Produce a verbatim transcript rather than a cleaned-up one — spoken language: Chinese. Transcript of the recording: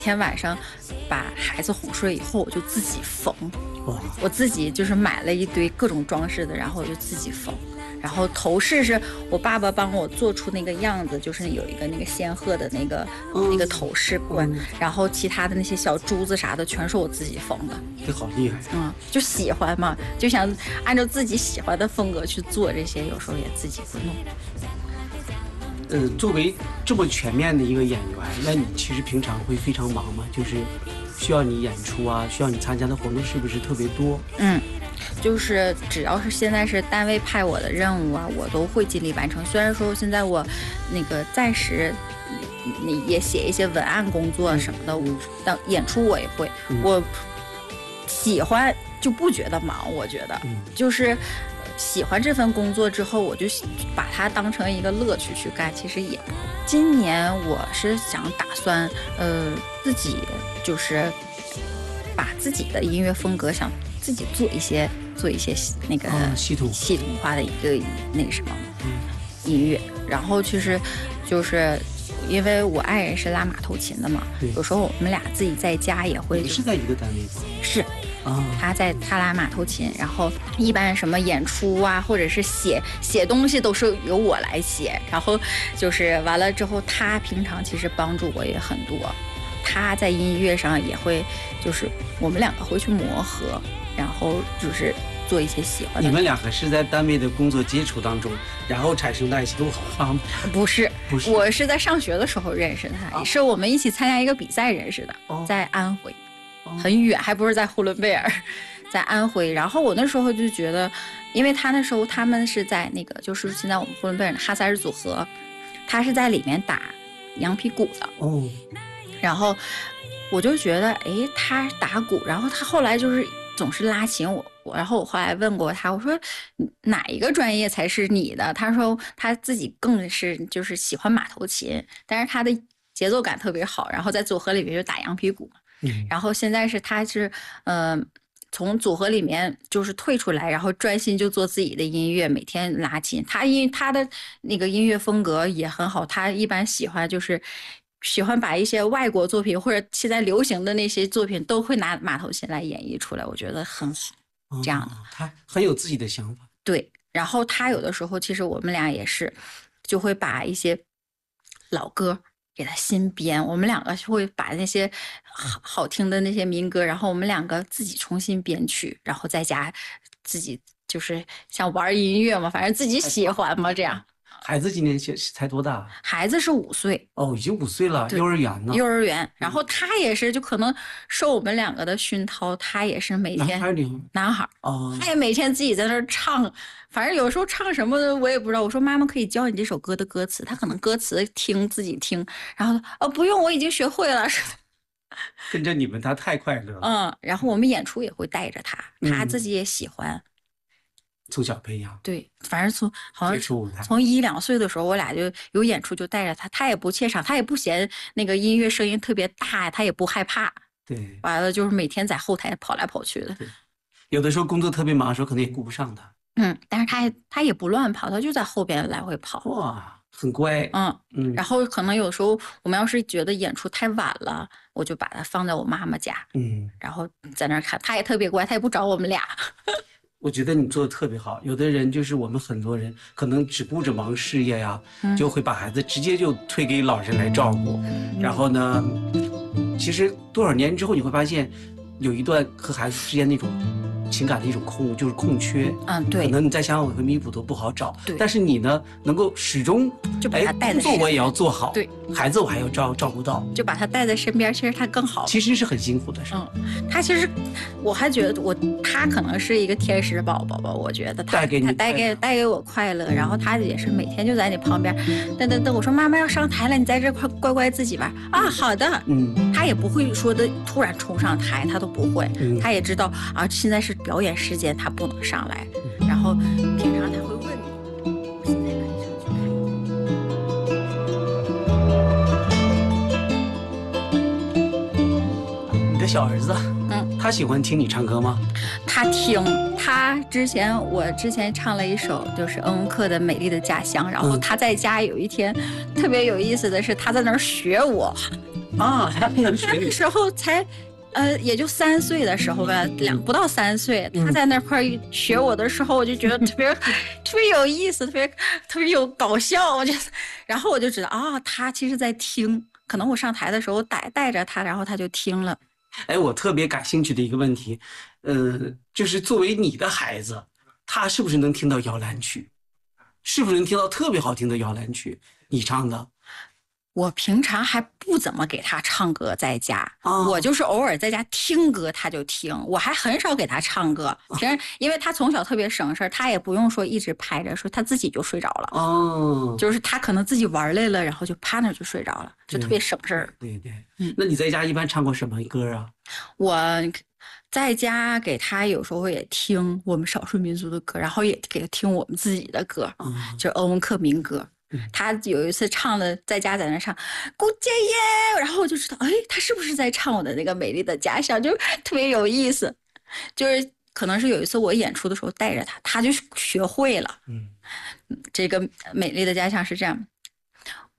天晚上把孩子哄睡以后，我就自己缝。我自己就是买了一堆各种装饰的，然后我就自己缝。然后头饰是我爸爸帮我做出那个样子，就是有一个那个仙鹤的那个、嗯、那个头饰冠、嗯，然后其他的那些小珠子啥的全是我自己缝的。 这好厉害！ 嗯，就喜欢嘛，就想按照自己喜欢的风格去做这些，有时候也自己会弄。 呃，作为这么全面的一个演员，那你其实平常会非常忙吗？就是需要你演出啊，需要你参加的活动是不是特别多？ 嗯。就是只要是现在是单位派我的任务啊，我都会尽力完成。虽然说现在我那个暂时你也写一些文案工作什么的，我当演出我也会、嗯。我喜欢就不觉得忙，我觉得、嗯、就是喜欢这份工作之后，我就把它当成一个乐趣去干。其实也不，今年我是想打算呃自己就是把自己的音乐风格想。自己做一些做一些那个系统系统化的一个那个什么音乐，然后其实就是因为我爱人是拉马头琴的嘛，有时候我们俩自己在家也会。 你是在一个单位吗？ 是啊，他在他拉马头琴，然后一般什么演出啊，或者是写写东西都是由我来写，然后就是完了之后，他平常其实帮助我也很多，他在音乐上也会，就是我们两个会去磨合。然后就是做一些喜欢的。 你们两个是在单位的工作接触当中，然后产生的一些火花吗？ 不是， 不是， 我是在上学的时候认识他，哦、是我们一起参加一个比赛认识的，哦、在安徽、哦，很远，还不是在呼伦贝尔，在安徽。然后我那时候就觉得，因为他那时候他们是在那个，就是现在我们呼伦贝尔的哈萨尔组合，他是在里面打羊皮鼓的。哦，然后我就觉得，哎，他打鼓，然后他后来就是。总是拉琴我我，然后我后来问过他，我说哪一个专业才是你的？他说他自己更是就是喜欢马头琴，但是他的节奏感特别好，然后在组合里面就打羊皮鼓嘛。嗯，然后现在是他是呃从组合里面就是退出来，然后专心就做自己的音乐，每天拉琴。他因为他的那个音乐风格也很好，他一般喜欢就是。喜欢把一些外国作品或者现在流行的那些作品都会拿马头琴来演绎出来，我觉得很好。这样的、哦、 他很有自己的想法。 对，然后他有的时候其实我们俩也是就会把一些老歌给他新编，我们两个会把那些好好听的那些民歌，然后我们两个自己重新编曲，然后在家自己就是像玩音乐嘛，反正自己喜欢嘛，这样。 孩子今年才多大？ 孩子是五岁哦，已经五岁了，幼儿园呢。 幼儿园，然后他也是，就可能受我们两个的熏陶，他也是每天男孩女孩男孩哦，他也每天自己在那儿唱，反正有时候唱什么的我也不知道。我说妈妈可以教你这首歌的歌词，他可能歌词听自己听，然后哦不用，我已经学会了。 跟着你们他太快乐了。 嗯，然后我们演出也会带着他，他自己也喜欢。嗯， 从小培养， 对，反正从好像从一两岁的时候，我俩就有演出就带着他，他也不怯场，他也不嫌那个音乐声音特别大，他也不害怕。 对， 完了就是每天在后台跑来跑去的。 对，有的时候工作特别忙的时候，可能也顾不上他。 嗯，但是他也他也不乱跑，他就在后边来回跑。 哇，很乖。 嗯嗯，然后可能有时候我们要是觉得演出太晚了，我就把他放在我妈妈家，嗯，然后在那儿看，他也特别乖，他也不找我们俩。 我觉得你做的特别好，有的人就是我们很多人可能只顾着忙事业呀、嗯，就会把孩子直接就推给老人来照顾、嗯、然后呢其实多少年之后你会发现有一段和孩子之间那种情感的一种空，就是空缺。嗯，对。可能你再想想我会弥补都不好找。对。但是你呢，能够始终就把他带在身边， 工作我也要做好。 对。 孩子我还要照照顾到。 就把他带在身边，其实他更好。 其实是很辛苦的事。 嗯，他其实我还觉得我他可能是一个天使宝宝吧，我觉得他带给你他带给带给我快乐，然后他也是每天就在你旁边，等等等，我说妈妈要上台了，你在这块乖乖自己玩啊，好的。嗯。他也不会说的突然冲上台，他都不会。嗯。他也知道啊，现在是表演时间，他不能上来，然后平常他会问你，我现在可以上去看。你的小儿子，嗯，他喜欢听你唱歌吗？ 他听，他之前我之前唱了一首就是恩文克的《美丽的家乡》，然后他在家有一天、嗯、特别有意思的是，他在那儿学我。 啊，他能学你那时候才。呃，也就三岁的时候吧，两不到三岁，他在那块学我的时候，我就觉得特别特别有意思，特别特别有搞笑，我觉得，然后我就知道啊、哦，他其实在听，可能我上台的时候带带着他，然后他就听了。 哎，我特别感兴趣的一个问题，呃，就是作为你的孩子，他是不是能听到摇篮曲？是不是能听到特别好听的摇篮曲？你唱的？ 我平常还不怎么给他唱歌，在家， 哦、 我就是偶尔在家听歌他就听，我还很少给他唱歌。平时因为他从小特别省事，他也不用说一直拍着，说他自己就睡着了。 哦， 就是他可能自己玩累了，然后就趴那就睡着了，就特别省事儿。 对对，嗯，那你在家一般唱过什么歌啊？ 我在家给他有时候也听我们少数民族的歌，然后也给他听我们自己的歌， 嗯、 就是欧文克民歌。他有一次唱的，在家在那唱《顾姐耶》，然后我就知道，哎，他是不是在唱我的那个美丽的家乡，就特别有意思。就是可能是有一次我演出的时候带着他，他就学会了。嗯，这个美丽的家乡是这样。